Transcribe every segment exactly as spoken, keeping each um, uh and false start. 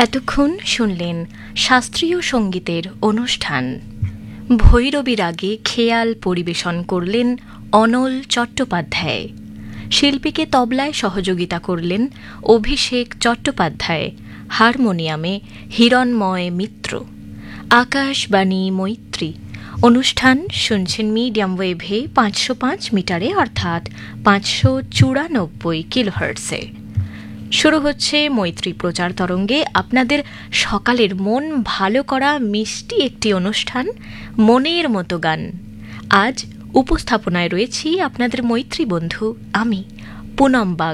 এতক্ষণ শুনলেন শাস্ত্রীয় সঙ্গীতের অনুষ্ঠান। ভৈরবী রাগে খেয়াল পরিবেশন করলেন অনল চট্টোপাধ্যায়। শিল্পীকে তবলায় সহযোগিতা করলেন অভিষেক চট্টোপাধ্যায়, হারমোনিয়ামে হিরণময় মিত্র। আকাশবাণী মৈত্রী অনুষ্ঠান শুনছেন মিডিয়াম ওয়েভে পাঁচশো পাঁচ মিটারে অর্থাৎ পাঁচশো চুরানব্বই কিলোহার্টসে। শুরু হচ্ছে মৈত্রী প্রচার তরঙ্গে আপনাদের সকালের মন ভালো করা মিষ্টি একটি অনুষ্ঠান, মনের মতো গান। আজ উপস্থাপনায় রয়েছি আপনাদের মৈত্রী বন্ধু আমি, পুনম বাগ।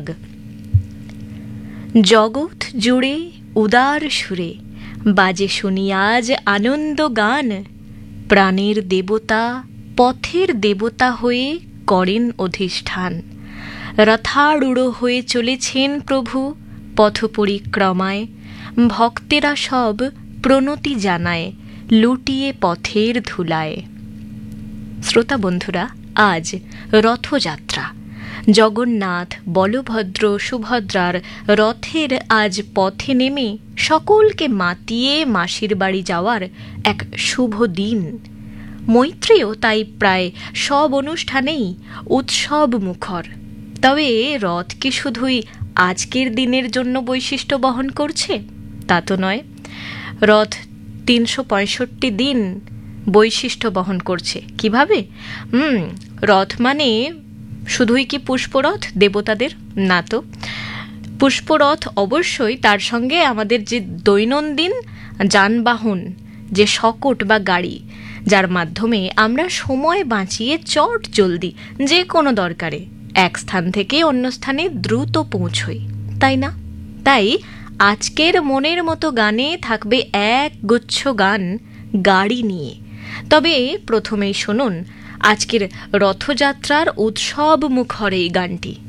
জগৎ জুড়ে উদার সুরে বাজে শুনি আজ আনন্দ গান। প্রাণের দেবতা পথের দেবতা হয়ে করেন অধিষ্ঠান। রথারূঢ় হয়ে চলেছেন প্রভু পথ পরিক্রমায়। ভক্তেরা সব প্রণতি জানায় লুটিয়ে পথের ধুলায়। শ্রোতা বন্ধুরা, আজ রথযাত্রা। জগন্নাথ, বলভদ্র, সুভদ্রার রথের আজ পথে নেমে সকলকে মাতিয়ে মাসির বাড়ি যাওয়ার এক শুভ দিন। মৈত্রীও তাই প্রায় সব অনুষ্ঠানেই উৎসব মুখর। তবে রথ কি শুধুই আজকের দিনের জন্য বৈশিষ্ট্য বহন করছে? তা তো নয়। রথ তিনশো পঁয়ষট্টি দিন বৈশিষ্ট্য বহন করছে। কিভাবে? হুম রথ মানে শুধুই কি পুষ্পরথ দেবতাদের? না তো। পুষ্পরথ অবশ্যই, তার সঙ্গে আমাদের যে দৈনন্দিন যানবাহন, যে শকট বা গাড়ি, যার মাধ্যমে আমরা সময় বাঁচিয়ে চট জলদি যে কোনো দরকারে এক স্থান থেকে অন্য স্থানে দ্রুত পৌঁছই, তাই না? তাই আজকের মনের মতো গানে থাকবে এক গুচ্ছ গান গাড়ি নিয়ে। তবে প্রথমেই শুনুন আজকের রথযাত্রার উৎসব মুখর এই গানটি।